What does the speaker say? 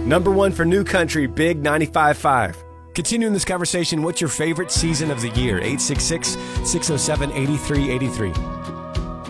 Number one for New Country, Big 95.5. Continuing this conversation, what's your favorite season of the year? 866-607-8383.